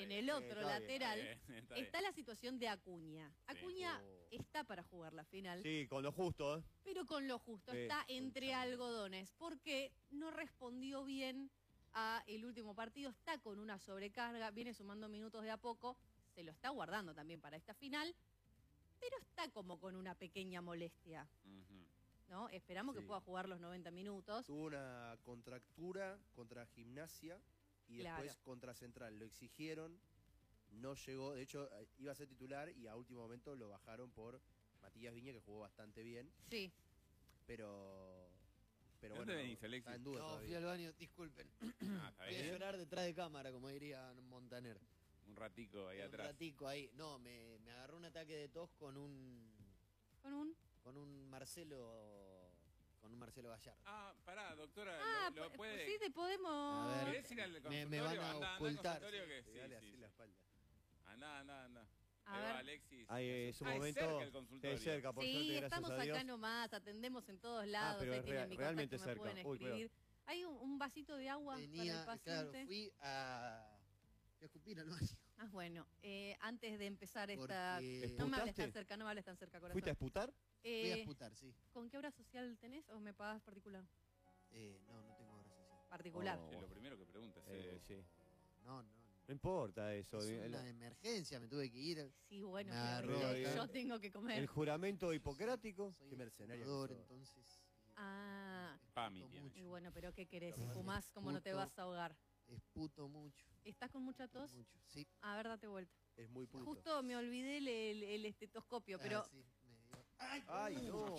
en el otro lateral, está está la situación de Acuña. Acuña está para jugar la final. Sí, con lo justo, ¿eh? Pero con lo justo, está entre algodones, porque no respondió bien a el último partido, está con una sobrecarga, viene sumando minutos de a poco, se lo está guardando también para esta final, pero está como con una pequeña molestia, ¿no? Esperamos que pueda jugar los 90 minutos. Tuvo una contractura contra Gimnasia y después contra Central. Lo exigieron, no llegó, de hecho iba a ser titular y a último momento lo bajaron por Matías Viña, que jugó bastante bien. Sí. Pero ¿Dónde bueno, venís, Alexis? está en duda todavía. Fui al baño, disculpen. ¿Está Voy a llorar detrás de cámara, como diría Montaner. Un ratico ahí atrás. Un ratico ahí. No, me agarró un ataque de tos con un... ¿Con un? Marcelo... Con un Marcelo Gallardo. Ah, pará, doctora, ¿lo puede...? Sí, te podemos... A ver, ¿Querés ir al consultorio? me van a Andá, ocultar. al consultorio que Dale así la espalda. Andá. A Ahí ver. va Alexis. Ahí es un Ah, momento. cerca el consultorio. Es cerca, por suerte, Sí, gracias estamos a Dios. acá nomás, atendemos en todos lados, pero ahí es tienen mi realmente contacto, me cerca. pueden Uy, escribir. Hay un vasito de agua para el paciente. Claro, fui a escupir al baño. Ah, bueno, antes de empezar Porque- esta... No me hables ¿Esputaste? tan cerca, no me hables tan cerca, corazón. ¿Fuiste a esputar? Fui a esputar, sí. ¿Con qué obra social tenés o me pagas particular? No tengo obra social. Particular. Oh. Es lo primero que preguntas. Sí. No. No importa eso. Es una emergencia, me tuve que ir. Sí, bueno, Me pero agarró yo acá. tengo que comer. El juramento hipocrático. Soy Qué mercenario explorador, que sos. entonces... Ah, Pami esputo tiene. y mucho. bueno, pero ¿qué querés? Fumás como no te vas a ahogar. Esputo mucho. ¿Estás con mucha tos? Mucho, sí. A ver, date vuelta. Es muy puto. Justo me olvidé el estetoscopio, pero... Sí, me dio... Ay,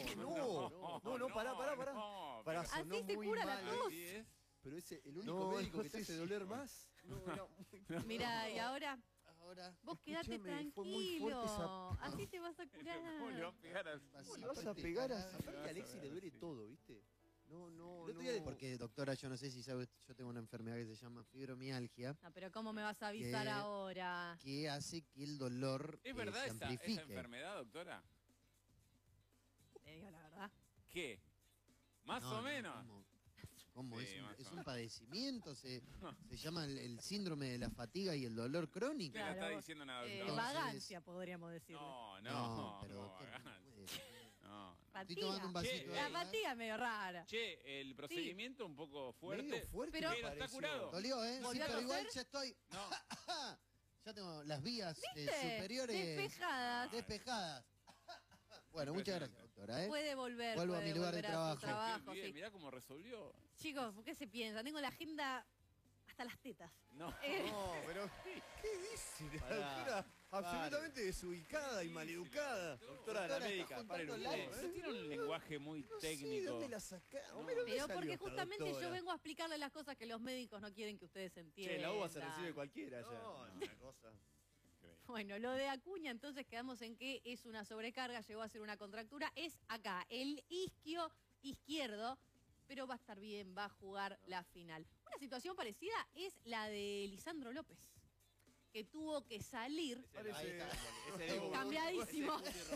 no, pará. No, Pará, Así sonó se muy cura la mal. tos. Así es. Pero es el único No, médico no que te sé hace si- doler más. Mira, y ahora Ahora... vos quedate Escuchame, fue muy fuerte tranquilo. esa- Así te vas a ¿Cómo le vas curar. a pegar al... así, le vas a aparte, pegar pará. así? Aparte a Alexis le duele todo, ¿viste? No. El otro día Porque, doctora, yo no sé si sabes, yo tengo una enfermedad que se llama fibromialgia, No, pero ¿cómo me vas a avisar ¿Qué? ahora? que hace que el dolor ¿Es verdad se esa amplifique. enfermedad, doctora? Te digo la verdad. ¿Qué? ¿Más No, o menos? ¿Cómo? Sí, más Es o un menos. padecimiento, se llama el síndrome de la fatiga y el dolor crónico. Te lo está diciendo una doctora. Entonces- Vagancia, podríamos decirle. No, pero no, doctor, vagancia. no puede. No. Estoy tomando un vasito Che, de La agua. fatiga es medio rara. Che, el procedimiento un poco fuerte. Medio fuerte Pero- me Pero está pareció. curado. Dolió, ¿eh? Sí, ¿Volvió a pero igual toser? ya estoy... No. ya tengo las vías ¿Viste? superiores... Despejadas. Despejadas. Bueno, muchas gracias, doctora. Puede volver. Vuelvo a puede mi lugar de volver a su trabajo. trabajo, Bien, sí. mirá cómo resolvió. Chicos, ¿qué se piensa? Tengo la agenda hasta las tetas. No. No, pero ¿qué dice? La Pará, doctora absolutamente desubicada y maleducada. Doctora de la Doctora, médica, está paren juntando ustedes. likes. Tiene un lenguaje muy No sé técnico. dónde la sacamos. Pero porque justamente yo vengo a explicarle las cosas que los médicos no quieren que ustedes entiendan. Che, la uva se recibe cualquiera ya. No, una cosa. Bueno, lo de Acuña, entonces quedamos en que es una sobrecarga, llegó a ser una contractura. Es acá, el isquio izquierdo, pero va a estar bien, va a jugar la final. Una situación parecida es la de Lisandro López, que tuvo que salir. Parece... Cambiadísimo.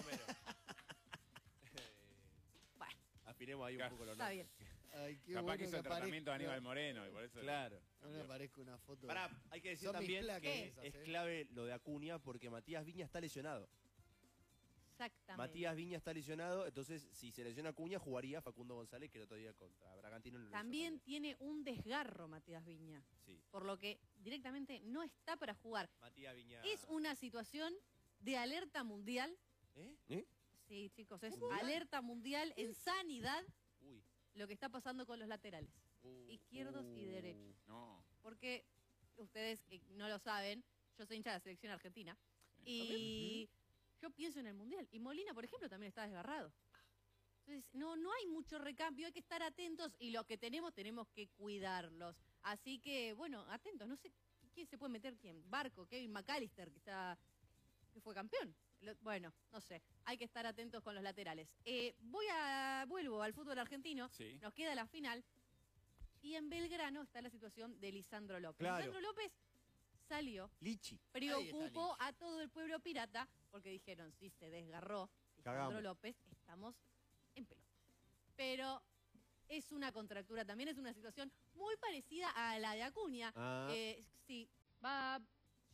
Bueno, Aspiremos ahí un poco los está bien. Ay, qué Capaz bueno que hizo el aparezca- tratamiento de Aníbal Moreno y por eso. Claro. No me aparezca una foto. Pará, hay que decir Son mis también placas que esas, es ¿eh? clave lo de Acuña porque Matías Viña está lesionado. Exactamente. Matías Viña está lesionado, entonces si se lesiona Acuña jugaría Facundo González, que el otro día contra Bragantino no lo hizo También tiene un desgarro Matías Viña, Sí. por lo que directamente no está para jugar. Matías Viña. Es una situación de alerta mundial. ¿Eh? Sí, chicos, es alerta mundial en sanidad Uy. lo que está pasando con los laterales, izquierdos y derechos. No. Porque ustedes no lo saben, yo soy hincha de la selección argentina y yo pienso en el mundial. Y Molina, por ejemplo, también está desgarrado. Entonces, no hay mucho recambio, hay que estar atentos y lo que tenemos que cuidarlos. Así que, bueno, atentos, no sé quién se puede meter, quién. Barco, Kevin McAllister, que fue campeón. Bueno, no sé, hay que estar atentos con los laterales. Vuelvo al fútbol argentino, Sí. nos queda la final. Y en Belgrano está la situación de Lisandro López. Claro. Lisandro López salió, Lichi. preocupó Lichi. a todo el pueblo pirata, porque dijeron, si se desgarró Lisandro Cagamos. López, estamos en pelota. Pero es una contractura, también es una situación muy parecida a la de Acuña. Ah. Sí, va, yo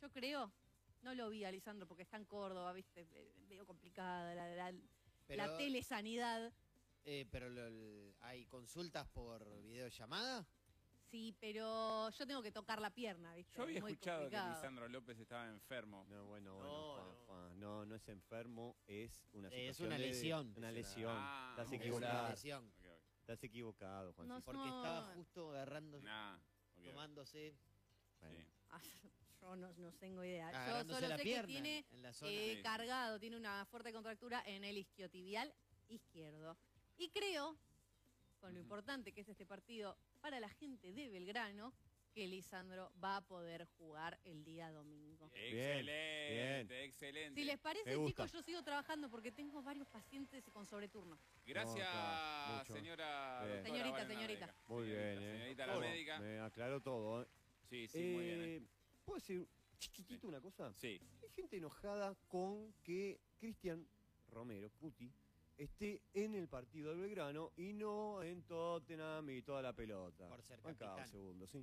yo creo, no lo vi a Lisandro porque está en Córdoba, viste, medio complicada la telesanidad. Pero ¿hay consultas por videollamada? Sí, pero yo tengo que tocar la pierna, viste. Yo había Muy escuchado complicado. que Lisandro López estaba enfermo. No, bueno, No, Juan. No es enfermo, es una Es situación una lesión. Una lesión. Ah, Estás es una Es una equivocado. lesión. Ok, ok. Estás equivocado, Juan. No, Porque estaba justo agarrando, Nah, ok, ok. tomándose, Sí. Ah, yo no tengo idea. Yo agarrándose solo la sé pierna que tiene en la zona. Sí. cargado, tiene una fuerte contractura en el isquiotibial izquierdo. Y creo, con lo Ujú. importante que es este partido para la gente de Belgrano, que Lisandro va a poder jugar el día domingo. Excelente, excelente. Si les parece, Me gusta. chicos, yo sigo trabajando porque tengo varios pacientes con sobreturno. Gracias, No, claro, mucho. señora. Bien. doctora Señorita, Valen señorita. Ardeca. Muy bien, Señorita la Todo. médica. Me aclaró todo, Sí, sí, muy bien. ¿Puedo decir chiquitito una cosa? Sí. Hay gente enojada con que Cristian Romero, Cuti, esté en el partido del Belgrano y no en Tottenham y toda la pelota. Por ser Acá, un capitán. segundo, sí.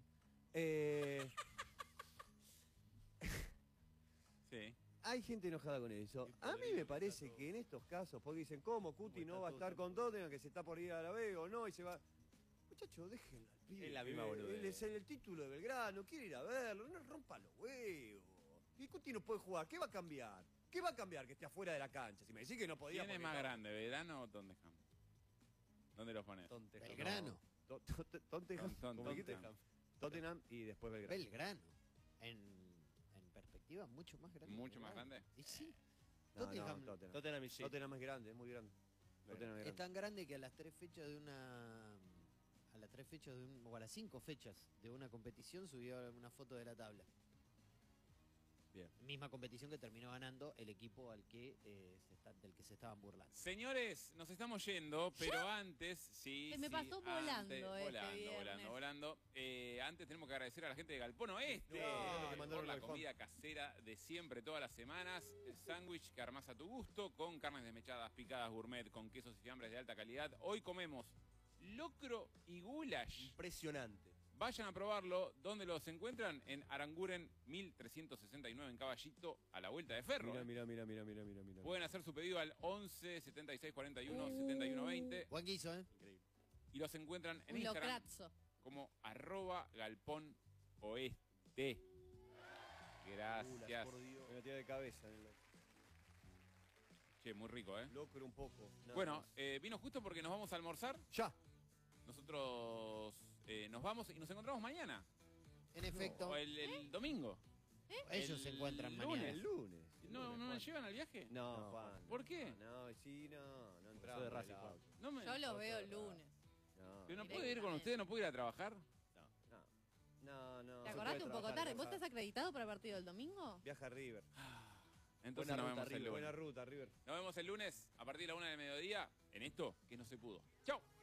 Sí. Hay gente enojada con eso. A mí me parece que en estos casos, porque dicen, ¿cómo Cuti no va a estar con Tottenham, que se está por ir a la B o no? Y se va... Muchachos, déjenlo al pibe. Es la misma boludez. Él es el título de Belgrano, quiere ir a verlo, no rompa los huevos. Y Cuti no puede jugar, ¿qué va a cambiar? ¿Qué va a cambiar que esté afuera de la cancha? Si me decís que no podía... ¿Quién es porque más estaba- grande, Belgrano o Tottenham? ¿Dónde los pones? Tottenham. Belgrano. Tottenham. Ton- como dijiste, Tottenham. Tottenham y después Belgrano. Belgrano. En perspectiva, mucho más grande. ¿Mucho más Belgrano. grande? Y sí. No, Tottenham Tottenham. Tottenham y sí. Tottenham es grande, es muy grande. Tottenham es Es grande. tan grande que a las 3 fechas de una... A las 3 fechas o a las 5 fechas de una competición subió una foto de la tabla. Bien. Misma competición que terminó ganando el equipo al que del que se estaban burlando. Señores, nos estamos yendo, pero antes, sí. Se me sí, pasó volando antes- este viernes. volando. Antes tenemos que agradecer a la gente de Galpón Oeste No, que mandaron por la el comida casera de siempre, todas las semanas. El sándwich que armás a tu gusto, con carnes desmechadas, picadas gourmet, con quesos y fiambres de alta calidad. Hoy comemos locro y goulash. Impresionante. Vayan a probarlo. ¿Dónde los encuentran? En Aranguren 1369 en Caballito, a la vuelta de Ferro. Mira, ¿eh? mira. Pueden hacer su pedido al 11 76 41 71 20 Buen guiso, ¿eh? Increíble. y los encuentran en Un Instagram locrazzo. como @galponoeste. Gracias. Por Dios. Me la tira de cabeza. Che, muy rico, ¿eh? Locro un poco. nada Bueno, más. vino justo porque nos vamos a almorzar. Ya. Nosotros nos vamos y nos encontramos mañana. En efecto, O el domingo. ellos se el encuentran lunes. mañana. El lunes. ¿No me llevan al viaje? No, No, Juan. ¿Por qué? No, sí, no entramos. Soy de en Racing, el Juan. auto. No me... Yo lo Sos veo el cerrado. lunes. No, ¿Pero no puedo ir con Directamente. ustedes? ¿No puedo ir a trabajar? no. ¿Te se acordaste puede un poco trabajar, tarde? ¿Vos viaja- estás acreditado para el partido del domingo? Viaja a River. Entonces Buena nos ruta, vemos el River. lunes. Buena ruta, River. Nos vemos el lunes a partir de la 1 del mediodía en esto que no se pudo. ¡Chao!